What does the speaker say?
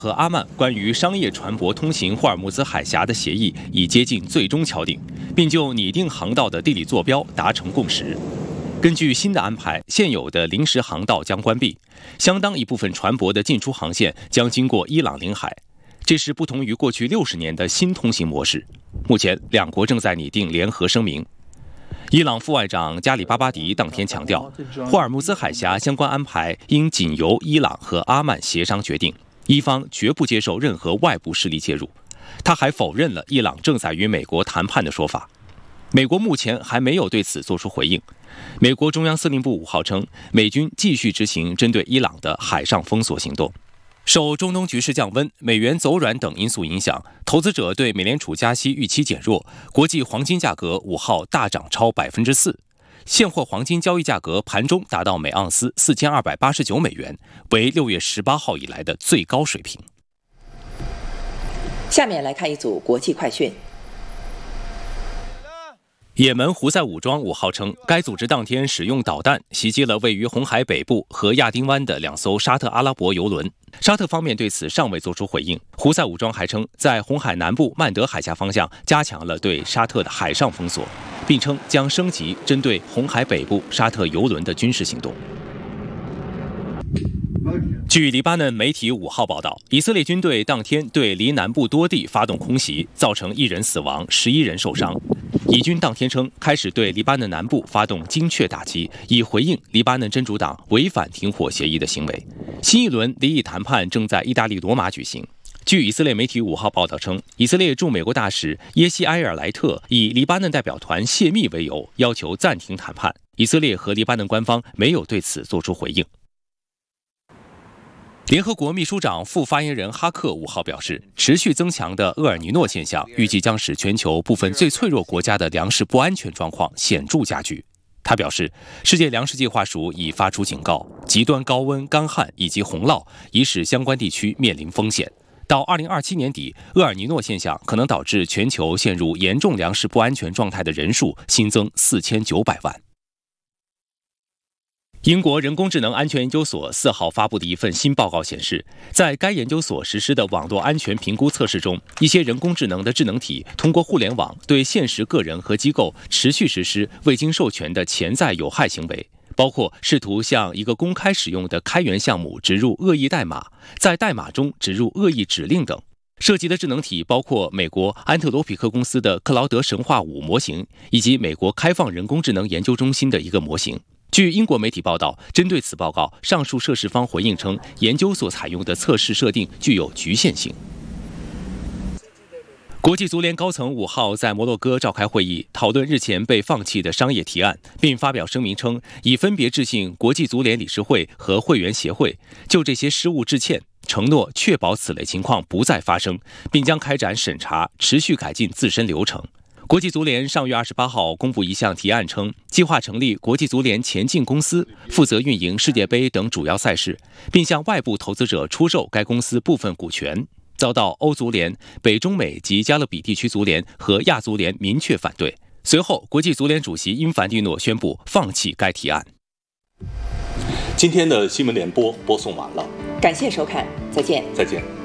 和阿曼关于商业船舶通行霍尔木兹海峡的协议已接近最终敲定，并就拟定航道的地理坐标达成共识。根据新的安排，现有的临时航道将关闭，相当一部分船舶的进出航线将经过伊朗领海。这是不同于过去60年的新通行模式。目前，两国正在拟定联合声明。伊朗副外长加里巴巴迪当天强调，霍尔木兹海峡相关安排应仅由伊朗和阿曼协商决定，伊方绝不接受任何外部势力介入。他还否认了伊朗正在与美国谈判的说法。美国目前还没有对此作出回应。美国中央司令部5号称，美军继续执行针对伊朗的海上封锁行动。受中东局势降温、美元走软等因素影响，投资者对美联储加息预期减弱，国际黄金价格5号大涨超4%。现货黄金交易价格盘中达到每盎司4289美元，为6月18号以来的最高水平。 下面来看一组国际快讯。 也门胡塞武装5号称，该组织当天使用导弹袭击了位于红海北部和亚丁湾的2艘沙特阿拉伯油轮。沙特方面对此尚未作出回应。胡塞武装还称，在红海南部曼德海峡方向加强了对沙特的海上封锁，并称将升级针对红海北部沙特油轮的军事行动。据黎巴嫩媒体5号报道，以色列军队当天对黎南部多地发动空袭，造成1人死亡，11人受伤。以军当天称，开始对黎巴嫩南部发动精确打击，以回应黎巴嫩真主党违反停火协议的行为。新一轮离异谈判正在意大利罗马举行。据以色列媒体5号报道称，以色列驻美国大使耶西埃尔莱特以黎巴嫩代表团泄密为由，要求暂停谈判。以色列和黎巴嫩官方没有对此作出回应。联合国秘书长副发言人哈克5号表示，持续增强的厄尔尼诺现象预计将使全球部分最脆弱国家的粮食不安全状况显著加剧。他表示，世界粮食计划署已发出警告，极端高温、干旱以及洪涝已使相关地区面临风险。到2027年底，厄尔尼诺现象可能导致全球陷入严重粮食不安全状态的人数新增4900万。英国人工智能安全研究所4号发布的一份新报告显示，在该研究所实施的网络安全评估测试中，一些人工智能的智能体通过互联网对现实个人和机构持续实施未经授权的潜在有害行为，包括试图向一个公开使用的开源项目植入恶意代码，在代码中植入恶意指令等。涉及的智能体包括美国安特罗匹克公司的克劳德神话5模型，以及美国开放人工智能研究中心的一个模型。据英国媒体报道，针对此报告，上述涉事方回应称，研究所采用的测试设定具有局限性。国际足联高层5号在摩洛哥召开会议，讨论日前被放弃的商业提案，并发表声明称，已分别致信国际足联理事会和会员协会，就这些失误致歉，承诺确保此类情况不再发生，并将开展审查，持续改进自身流程。国际足联上月28号公布一项提案称，计划成立国际足联前进公司，负责运营世界杯等主要赛事，并向外部投资者出售该公司部分股权，遭到欧足联、北中美及加勒比地区足联和亚足联明确反对。随后，国际足联主席因凡蒂诺宣布放弃该提案。 今天的新闻联播播送完了， 感谢收看，再见。 再见。